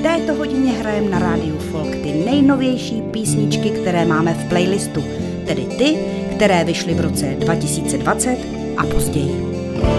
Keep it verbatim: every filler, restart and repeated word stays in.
této hodině hrajeme na rádiu Folk ty nejnovější písničky, které máme v playlistu, tedy ty, které vyšly v roce dva tisíce dvacet a později.